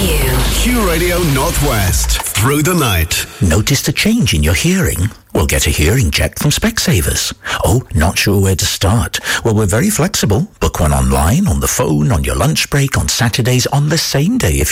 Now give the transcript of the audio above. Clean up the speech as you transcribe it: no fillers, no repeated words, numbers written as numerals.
Q Radio Northwest. Through the night. Noticed a change in your hearing? Well, get a hearing check from Specsavers. Oh, not sure where to start? Well, we're very flexible. Book one online, on the phone, on your lunch break, on Saturdays, on the same day if